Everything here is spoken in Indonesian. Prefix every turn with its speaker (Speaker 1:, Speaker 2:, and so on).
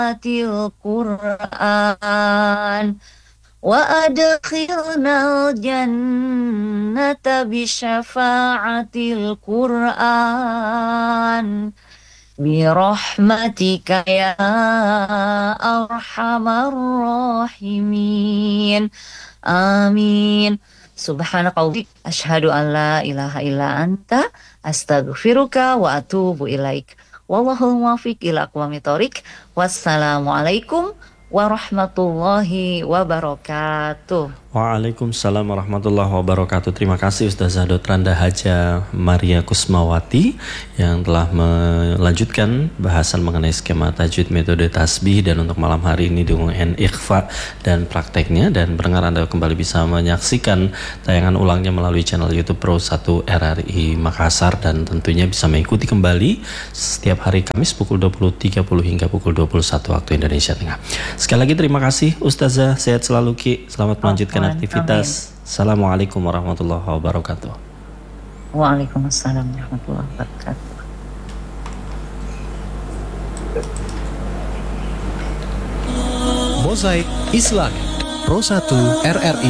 Speaker 1: Qur'an wa adkhilnal jannata bisyafa'atil Qur'an birahmatika ya arhamar rahimin. Amin. Subhanakallahumma asyhadu an la ilaha illa anta astaghfiruka wa atubu ilaik. Wallahul muwaffiq ila aqwamit thoriq. Wassalamualaikum warahmatullahi wabarakatuh.
Speaker 2: Waalaikumsalam warahmatullahi wabarakatuh. Terima kasih Ustazah Dotranda Haja Maria Kusmawati yang telah melanjutkan bahasan mengenai skema tajwid metode tasbih, dan untuk malam hari ini dengan ikhfa dan prakteknya. Dan pendengar, Anda kembali bisa menyaksikan tayangan ulangnya melalui channel YouTube Pro 1 RRI Makassar, dan tentunya bisa mengikuti kembali setiap hari Kamis pukul 20.30 hingga pukul 21 waktu Indonesia Tengah. Sekali lagi terima kasih Ustazah, sehat selalu Ki, selamat melanjutkan aktivitas. Amin. Assalamualaikum warahmatullahi wabarakatuh.
Speaker 1: Waalaikumsalam warahmatullahi wabarakatuh.
Speaker 3: Mozaik Islam Pro 1 RRI